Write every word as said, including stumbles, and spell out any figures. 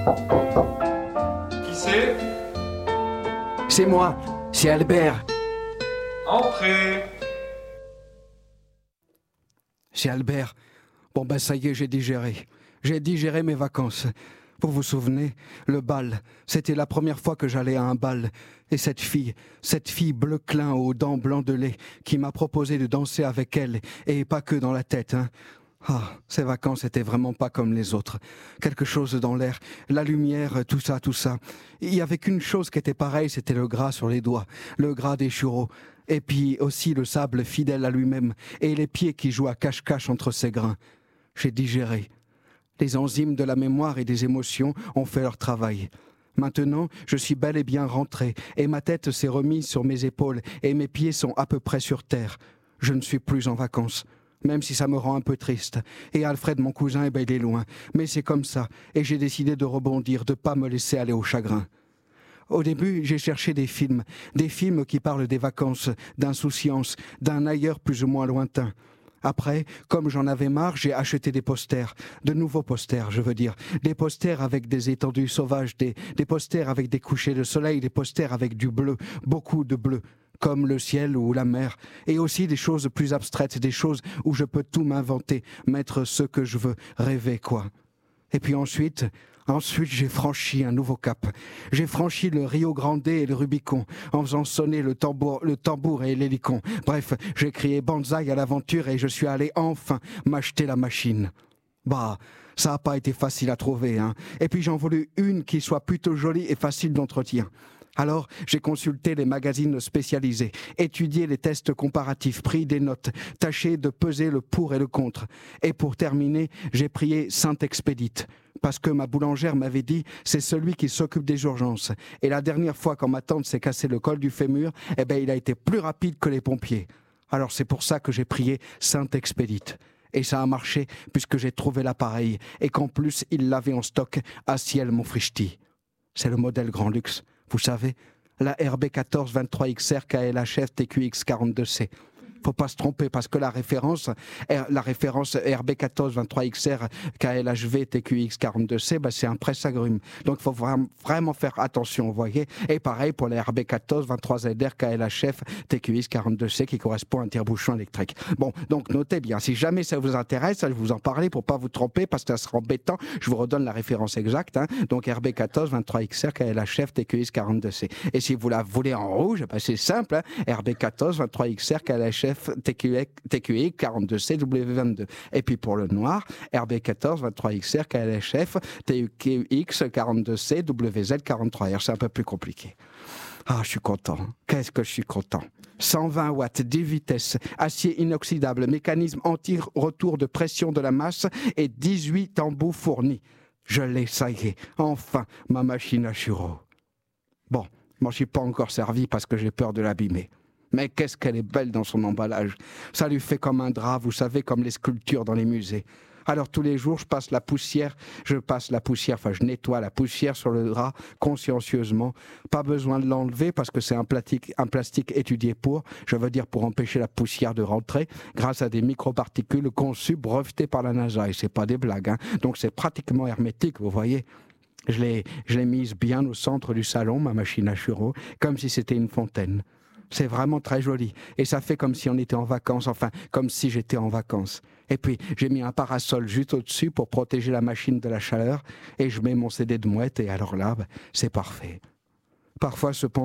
Qui c'est? C'est moi, c'est Albert. Entrez. C'est Albert. Bon ben ça y est, j'ai digéré. J'ai digéré mes vacances. Vous vous souvenez, le bal, c'était la première fois que j'allais à un bal. Et cette fille, cette fille bleu clin aux dents blancs de lait, qui m'a proposé de danser avec elle, et pas que dans la tête, hein. Ah, ces vacances étaient vraiment pas comme les autres. Quelque chose dans l'air, la lumière, tout ça, tout ça. Il y avait qu'une chose qui était pareille, c'était le gras sur les doigts, le gras des churros. Et puis aussi le sable fidèle à lui-même, et les pieds qui jouent à cache-cache entre ses grains. J'ai digéré. Les enzymes de la mémoire et des émotions ont fait leur travail. Maintenant, je suis bel et bien rentré, et ma tête s'est remise sur mes épaules, et mes pieds sont à peu près sur terre. Je ne suis plus en vacances, même si ça me rend un peu triste. Et Alfred, mon cousin, eh ben, il est loin. Mais c'est comme ça, et j'ai décidé de rebondir, de ne pas me laisser aller au chagrin. Au début, j'ai cherché des films, des films qui parlent des vacances, d'insouciance, d'un ailleurs plus ou moins lointain. Après, comme j'en avais marre, j'ai acheté des posters, de nouveaux posters, je veux dire, des posters avec des étendues sauvages, des, des posters avec des couchers de soleil, des posters avec du bleu, beaucoup de bleu, comme le ciel ou la mer, et aussi des choses plus abstraites, des choses où je peux tout m'inventer, mettre ce que je veux, rêver quoi. Et puis ensuite... Ensuite, j'ai franchi un nouveau cap. J'ai franchi le Rio Grande et le Rubicon, en faisant sonner le tambour, le tambour et l'hélicon. Bref, j'ai crié banzai à l'aventure et je suis allé enfin m'acheter la machine. Bah, ça n'a pas été facile à trouver, hein. Et puis j'en voulais une qui soit plutôt jolie et facile d'entretien. Alors, j'ai consulté les magazines spécialisés, étudié les tests comparatifs, pris des notes, tâché de peser le pour et le contre. Et pour terminer, j'ai prié Saint-Expédite. Parce que ma boulangère m'avait dit, c'est celui qui s'occupe des urgences. Et la dernière fois, quand ma tante s'est cassé le col du fémur, eh ben, il a été plus rapide que les pompiers. Alors c'est pour ça que j'ai prié Saint-Expédite. Et ça a marché, puisque j'ai trouvé l'appareil, et qu'en plus, il l'avait en stock à Ciel Monfrichti. C'est le modèle Grand Luxe, vous savez, la R B quatorze vingt-trois X R K L H F T Q X quarante-deux C. Faut pas se tromper parce que la référence, la référence R B quatorze vingt-trois X R K L H V T Q X quarante-deux C, bah c'est un presse-agrumes. Donc il faut vraiment faire attention, vous voyez. Et pareil pour la R B quatorze vingt-trois Z R K L H F T Q X quarante-deux C qui correspond à un tire-bouchon électrique. Bon, donc notez bien, si jamais ça vous intéresse, je vais vous en parler pour pas vous tromper parce que ça sera embêtant. Je vous redonne la référence exacte, hein. Donc R B quatorze vingt-trois X R K L H F T Q X quarante-deux C. Et si vous la voulez en rouge, bah c'est simple, hein. R B quatorze vingt-trois X R K L H F T Q X quarante-deux C W vingt-deux. Et puis pour le noir, R B quatorze vingt-trois X R K L H F T Q X quarante-deux C W Z quarante-trois R. C'est un peu plus compliqué. Ah, je suis content. Qu'est-ce que je suis content. cent vingt watts, dix vitesses, acier inoxydable, mécanisme anti-retour de pression de la masse et dix-huit embouts fournis. Je l'ai, ça y est. Enfin, ma machine à churros. Bon, moi je suis pas encore servi parce que j'ai peur de l'abîmer. Mais qu'est-ce qu'elle est belle dans son emballage. Ça lui fait comme un drap, vous savez, comme les sculptures dans les musées. Alors tous les jours, je passe la poussière, je passe la poussière, enfin je nettoie la poussière sur le drap consciencieusement. Pas besoin de l'enlever parce que c'est un plastique, un plastique étudié pour, je veux dire pour empêcher la poussière de rentrer, grâce à des microparticules conçues, brevetées par la NASA. Et c'est pas des blagues, hein. Donc c'est pratiquement hermétique, vous voyez. Je l'ai, je l'ai mise bien au centre du salon, ma machine à churros, comme si c'était une fontaine. C'est vraiment très joli. Et ça fait comme si on était en vacances, enfin, comme si j'étais en vacances. Et puis, j'ai mis un parasol juste au-dessus pour protéger la machine de la chaleur. Et je mets mon C D de mouette et alors là, ben, c'est parfait. Parfois, cependant,